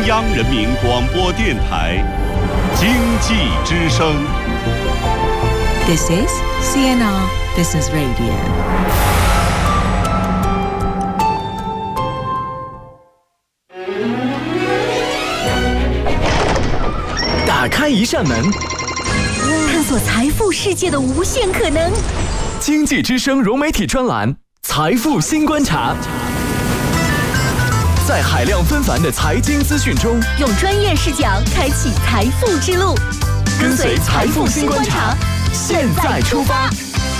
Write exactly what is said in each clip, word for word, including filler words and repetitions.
央人民广播电台经济之声。 This is C N R Business Radio。 打开一扇门， 探索财富世界的无限可能。 经济之声融媒体专栏《财富新观察》，在海量纷繁的财经资讯中， 用专业视角开启财富之路。 跟随财富新观察，现在出发。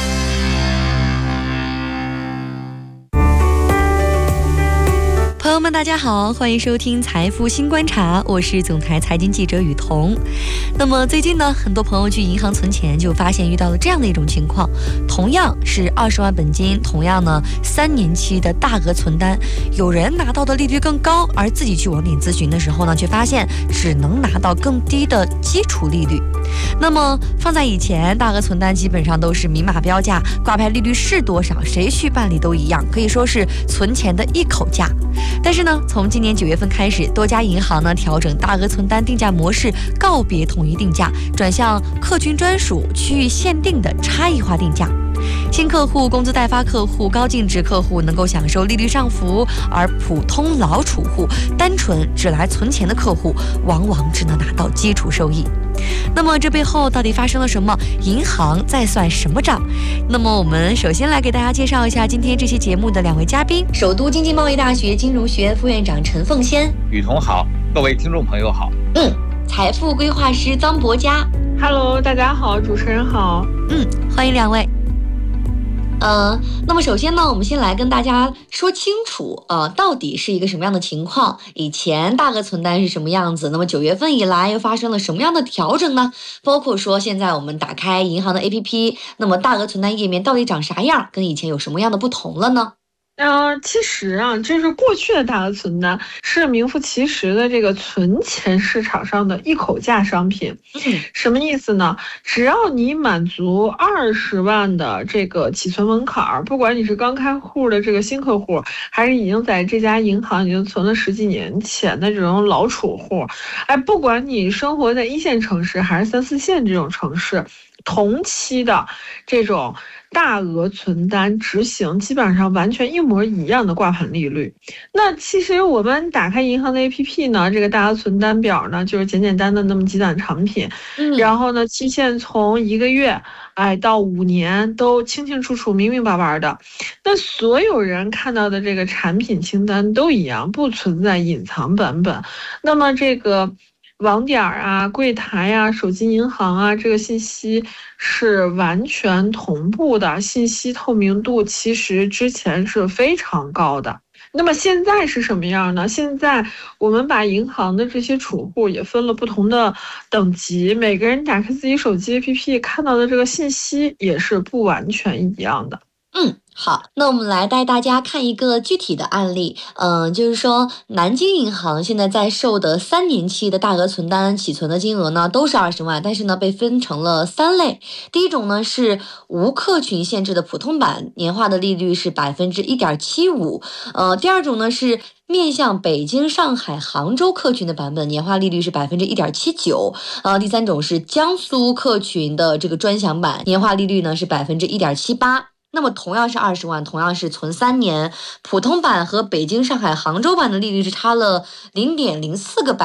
朋友们，大家好，欢迎收听财富新观察，我是总台财经记者雨桐。那么最近呢，很多朋友去银行存钱，就发现遇到了这样的一种情况：同样是二十万本金，同样呢三年期的大额存单，有人拿到的利率更高，而自己去网点咨询的时候呢，却发现只能拿到更低的基础利率。那么放在以前，大额存单基本上都是明码标价，挂牌利率是多少，谁去办理都一样，可以说是存钱的一口价。但是呢，从今年九月份开始，多家银行呢调整大额存单定价模式，告别统一定价，转向客群专属、区域限定的差异化定价。新客户、工资代发客户、高净值客户能够享受利率上浮，而普通老储户、单纯只来存钱的客户，往往只能拿到基础收益。那么这背后到底发生了什么？银行在算什么账？那么我们首先来给大家介绍一下今天这期节目的两位嘉宾：首都经济贸易大学金融学院副院长陈凤仙。 雨桐好，各位听众朋友好。 嗯，财富规划师张博佳。 Hello， 大家好，主持人好。 嗯，欢迎两位。呃，那么首先呢，我们先来跟大家说清楚，呃，到底是一个什么样的情况？以前大额存单是什么样子？那么九月份以来又发生了什么样的调整呢？包括说现在我们打开银行的 A P P， 那么大额存单页面到底长啥样？跟以前有什么样的不同了呢？ 呃，其实啊，就是过去的大额存单是名副其实的这个存钱市场上的一口价商品。 嗯， 什么意思呢？只要你满足二十万的这个起存门槛，不管你是刚开户的这个新客户，还是已经在这家银行已经存了十几年钱的这种老储户，哎，不管你生活在一线城市还是三四线这种城市，同期的这种大额存单执行基本上完全一模一样的挂牌利率。那其实我们打开银行的 A P P 呢，这个大额存单表呢，就是简简单单的那么几档产品， 嗯， 然后呢，期限从一个月哎到五年都清清楚楚、明明白白的。那所有人看到的这个产品清单都一样，不存在隐藏版本。那么这个网点啊、柜台啊、手机银行啊，这个信息是完全同步的，信息透明度其实之前是非常高的。那么现在是什么样呢？现在我们把银行的这些储户也分了不同的等级，每个人打开自己手机 A P P 看到的这个信息也是不完全一样的。 嗯，好，那我们来带大家看一个具体的案例。嗯、呃，就是说南京银行现在在售的三年期的大额存单起存的金额呢都是二十万，但是呢被分成了三类。第一种呢是无客群限制的普通版，年化的利率是百分之一点七五。呃，第二种呢是面向北京、上海、杭州客群的版本，年化利率是百分之一点七九。呃，第三种是江苏客群的这个专享版，年化利率呢是百分之一点七八。那么同样是二十万，同样是存三年，普通版和北京、上海、杭州版的利率是差了零点零四个百